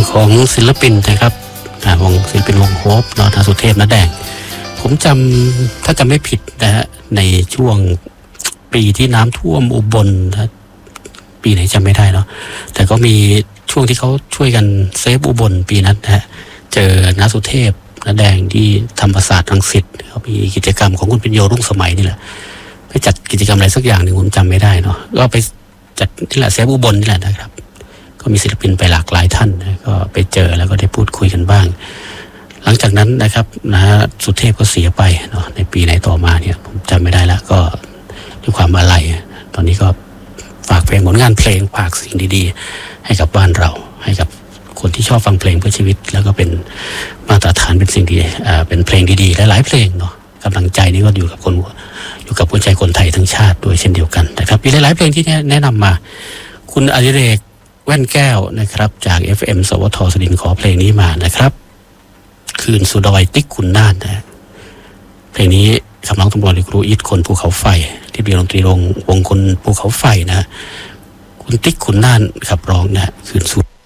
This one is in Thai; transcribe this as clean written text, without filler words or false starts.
ของศิลปินนะครับวงศิลปินวงโฮปเนาะทางสุเทพนะแดงผมจำถ้าจำไม่ผิดนะฮะในช่วงปีที่น้ำท่วมอุบลนะปีไหนจำไม่ได้เนาะแต่ก็มีช่วงที่เขาช่วยกันเซฟอุบลปีนั้นนะฮะเจอณสุเทพนะแดงที่ธรรมศาสตร์รังสิตเขามีกิจกรรมของคุณปิญโยรุ่งสมัยนี่แหละไปจัดกิจกรรมอะไรสักอย่างหนึ่งผมจำไม่ได้เนาะก็ไปจัดนี่แหละเซฟอุบลนี่แหละนะครับก็มีศิลปินไปหลากหลายท่านนะก็ไปเจอแล้วก็ได้พูดคุยกันบ้างหลังจากนั้นนะครับนะสุเทพก็เสียไปเนาะในปีไหนต่อมาเนี่ยผมจำไม่ได้แล้วก็ด้วยความอาลัยตอนนี้ก็ฝากเพลงผลงานเพลงฝากสิ่งดีๆให้กับบ้านเราให้กับคนที่ชอบฟังเพลงเพื่อชีวิตแล้วก็เป็นมาตรฐานเป็นสิ่งดีเป็นเพลงดีๆหลายๆเพลงเนาะกำลังใจนี้ก็อยู่กับหัวใจคนไทยทั้งชาติด้วยเช่นเดียวกันนะครับมีหลายๆเพลงที่แนะนำมาคุณอดิเรกแว่นแก้วนะครับจาก FM สวทสุรินทร์ขอเพลงนี้มานะครับคืนสู่ดอยติ๊กขุนน่านนะเพลงนี้คำร้องตำรวจครูอิทคนภูเขาไฟที่เรียนดนตรีวงคนภูเขาไฟนะคุณติ๊กขุนน่านขับร้องนะคืนสู่